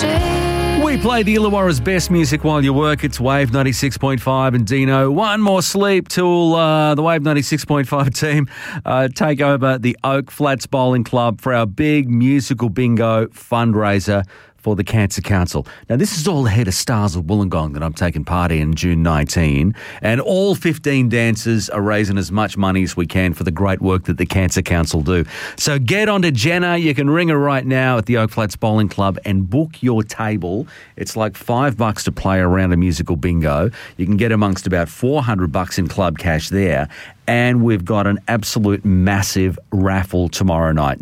We play the Illawarra's best music while you work. It's Wave 96.5 and Dino. One more sleep till the Wave 96.5 team take over the Oak Flats Bowling Club for our big musical bingo fundraiser for the Cancer Council. Now, this is all ahead of Stars of Wollongong that I'm taking part in June 19, and all 15 dancers are raising as much money as we can for the great work that the Cancer Council do. So get on to Jenna. You can ring her right now at the Oak Flats Bowling Club and book your table. It's like $5 to play around a musical bingo. You can get amongst about $400 in club cash there. And we've got an absolute massive raffle tomorrow night.